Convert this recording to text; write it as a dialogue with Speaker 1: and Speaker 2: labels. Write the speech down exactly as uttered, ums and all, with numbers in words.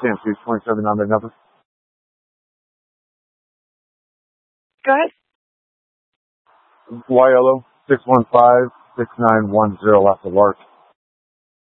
Speaker 1: Sam Street twenty-seven on the number.
Speaker 2: Go ahead.
Speaker 1: Y L O six one five six nine one zero after work.